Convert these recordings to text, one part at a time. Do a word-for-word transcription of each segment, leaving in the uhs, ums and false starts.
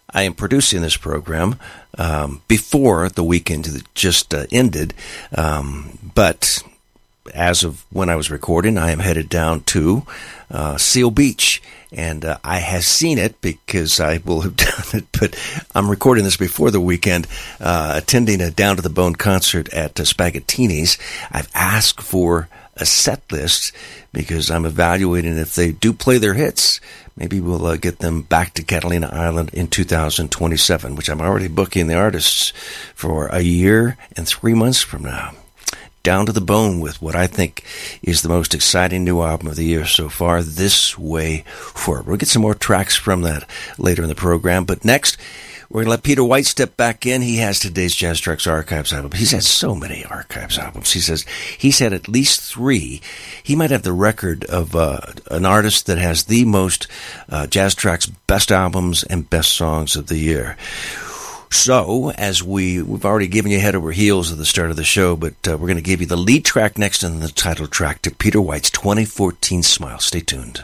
I am producing this program um, before the weekend that just uh, ended, um, but as of when I was recording, I am headed down to uh, Seal Beach, and uh, I have seen it because I will have done it, but I'm recording this before the weekend, uh, attending a Down to the Bone concert at uh, Spaghettini's. I've asked for a set list because I'm evaluating if they do play their hits. Maybe we'll uh, get them back to Catalina Island in two thousand twenty-seven, which I'm already booking the artists for a year and three months from now. Down to the Bone with what I think is the most exciting new album of the year so far, This Way Forward. We'll get some more tracks from that later in the program, but next, we're going to let Peter White step back in. He has today's Jazz Tracks Archives album. He's had so many Archives albums. He says he's had at least three. He might have the record of uh, an artist that has the most uh, Jazz Tracks best albums and best songs of the year. So, as we, we've already given you head over heels at the start of the show, but uh, we're going to give you the lead track next and the title track to Peter White's twenty fourteen Smile. Stay tuned.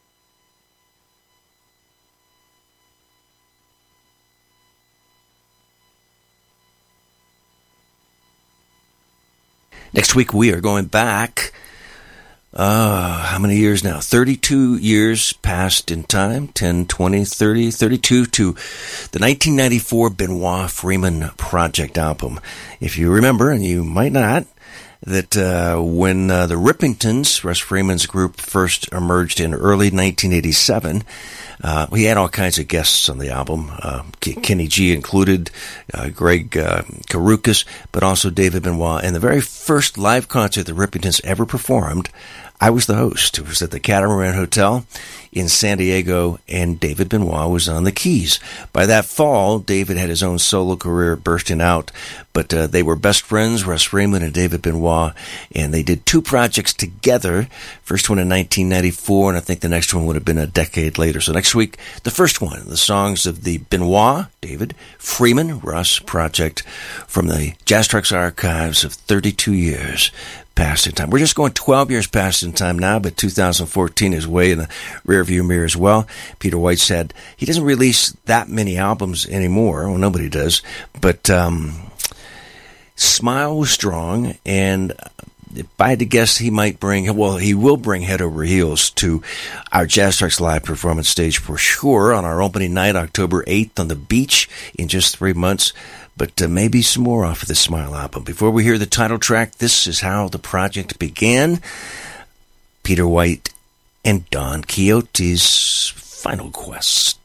Next week, we are going back, uh, how many years now? thirty-two years past in time, ten, twenty, thirty, thirty-two, to the nineteen ninety-four Benoit Freeman Project album. If you remember, and you might not, that uh, when uh, the Rippingtons, Russ Freeman's group, first emerged in early nineteen eighty-seven, uh, we had all kinds of guests on the album, uh, Kenny G included, uh, Greg uh, Karukas, but also David Benoit. And the very first live concert the Rippingtons ever performed, I was the host. It was at the Catamaran Hotel in San Diego, and David Benoit was on the keys. By that fall, David had his own solo career bursting out, but uh, they were best friends, Russ Freeman and David Benoit, and they did two projects together. First one in nineteen ninety-four, and I think the next one would have been a decade later. So next week, the first one, the songs of the Benoit, David, Freeman, Russ project from the Jazz Tracks Archives of thirty-two years past in time. We're just going twelve years past in time now, but two thousand fourteen is way in the rearview mirror as well. Peter White said he doesn't release that many albums anymore. Well, nobody does. But um, Smile was strong, and if I had to guess, he might bring, well, he will bring Head Over Heels to our Jazz Tracks live performance stage for sure on our opening night, October eighth, on the beach in just three months. But uh, maybe some more off of the Smile album. Before we hear the title track, this is how the project began. Peter White and Don Quixote's Final Quest.